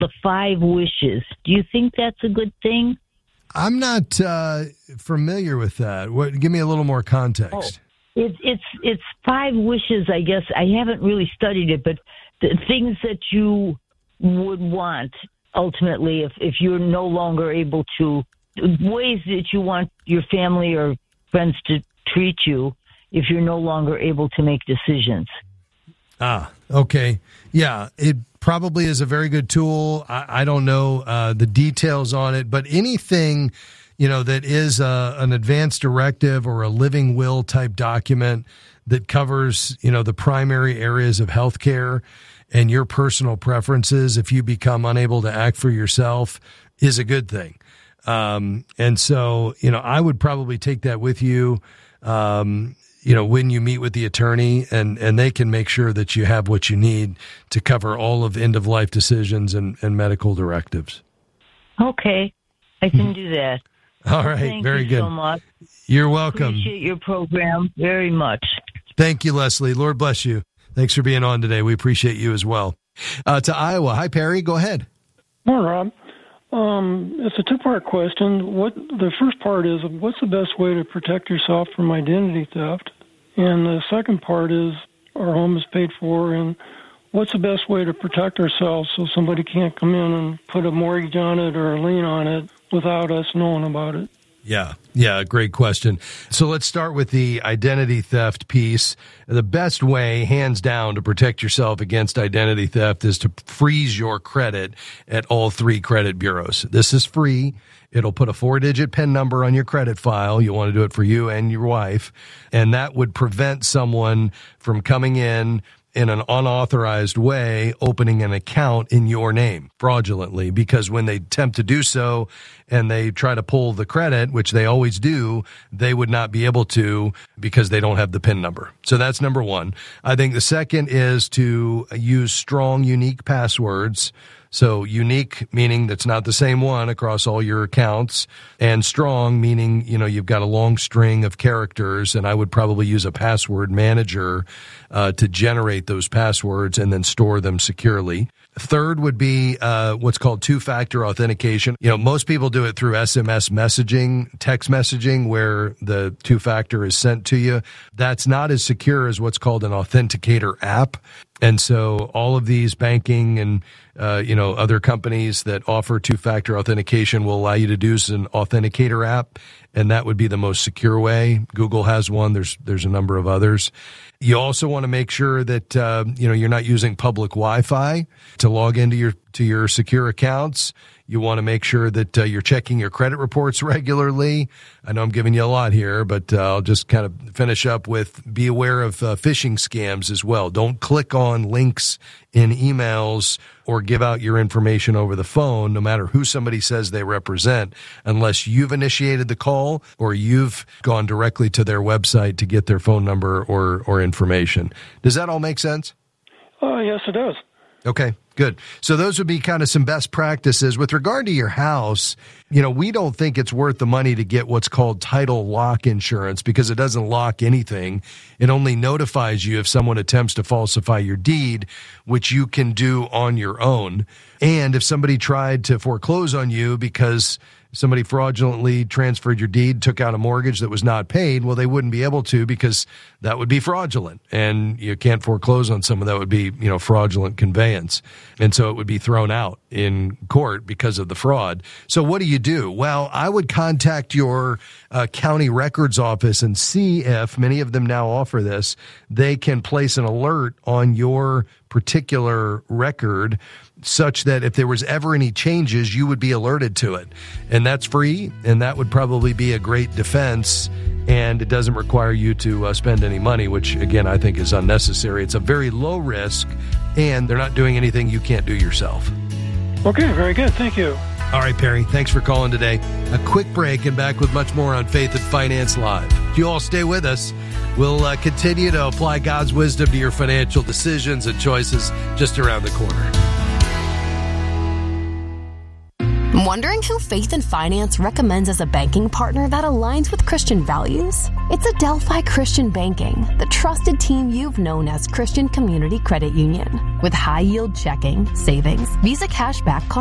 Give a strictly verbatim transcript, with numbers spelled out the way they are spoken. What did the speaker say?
the five wishes. Do you think that's a good thing? I'm not uh, familiar with that. What? Give me a little more context. Oh, it's it's it's five wishes. I guess I haven't really studied it, but the things that you would want ultimately, if if you're no longer able to, ways that you want your family or friends to treat you if you're no longer able to make decisions. Ah, okay. Yeah, it probably is a very good tool. I, I don't know uh, the details on it, but anything, you know, that is a, an advance directive or a living will type document that covers, you know, the primary areas of healthcare and your personal preferences, if you become unable to act for yourself, is a good thing. Um, and so, you know, I would probably take that with you, um, you know, when you meet with the attorney, and, and they can make sure that you have what you need to cover all of end-of-life decisions and, and medical directives. Okay. I can do that. All right. Thank Very you good. so much. You're welcome. Appreciate your program very much. Thank you, Leslie. Lord bless you. Thanks for being on today. We appreciate you as well. Uh, to Iowa. Hi, Perry. Go ahead. Well, Rob. Um, it's a two-part question. What the first part is, what's the best way to protect yourself from identity theft? And the second part is, our home is paid for, and what's the best way to protect ourselves so somebody can't come in and put a mortgage on it or a lien on it without us knowing about it? Yeah, yeah, great question. So let's start with the identity theft piece. The best way, hands down, to protect yourself against identity theft is to freeze your credit at all three credit bureaus. This is free. It'll put a four-digit PIN number on your credit file. You'll want to do it for you and your wife. And that would prevent someone from coming in in an unauthorized way, opening an account in your name fraudulently, because when they attempt to do so and they try to pull the credit, which they always do, they would not be able to because they don't have the PIN number. So that's number one. I think the second is to use strong, unique passwords. So unique, meaning that's not the same one across all your accounts, and strong, meaning, you know, you've got a long string of characters, and I would probably use a password manager uh, to generate those passwords and then store them securely. Third would be uh, what's called two-factor authentication. You know, most people do it through S M S messaging, text messaging, where the two-factor is sent to you. That's not as secure as what's called an authenticator app. And so all of these banking and, uh, you know, other companies that offer two-factor authentication will allow you to do an authenticator app, and that would be the most secure way. Google has one. There's there's a number of others. You also want to make sure that, uh, you know, you're not using public Wi-Fi to log into your to your secure accounts. You want to make sure that uh, you're checking your credit reports regularly. I know I'm giving you a lot here, but uh, I'll just kind of finish up with be aware of uh, phishing scams as well. Don't click on links in emails or give out your information over the phone, no matter who somebody says they represent, unless you've initiated the call or you've gone directly to their website to get their phone number or, or information. Does that all make sense? Oh, yes, it does. Okay, good. So those would be kind of some best practices. With regard to your house, you know, we don't think it's worth the money to get what's called title lock insurance because it doesn't lock anything. It only notifies you if someone attempts to falsify your deed, which you can do on your own. And if somebody tried to foreclose on you because somebody fraudulently transferred your deed, took out a mortgage that was not paid, well, they wouldn't be able to because that would be fraudulent. And you can't foreclose on someone that would be, you know, fraudulent conveyance. And so it would be thrown out in court because of the fraud. So what do you do? Well, I would contact your uh, county records office and see if, many of them now offer this, they can place an alert on your particular record such that if there was ever any changes, you would be alerted to it. And that's free, and that would probably be a great defense, and it doesn't require you to uh, spend any money, which, again, I think is unnecessary. It's a very low risk, and they're not doing anything you can't do yourself. Okay, very good. Thank you. All right, Perry, thanks for calling today. A quick break and back with much more on Faith and Finance Live. You all stay with us. We'll uh, continue to apply God's wisdom to your financial decisions and choices just around the corner. Wondering who Faith and Finance recommends as a banking partner that aligns with Christian values? It's Adelphi Christian Banking, the trusted team you've known as Christian Community Credit Union. With high-yield checking, savings, Visa cashback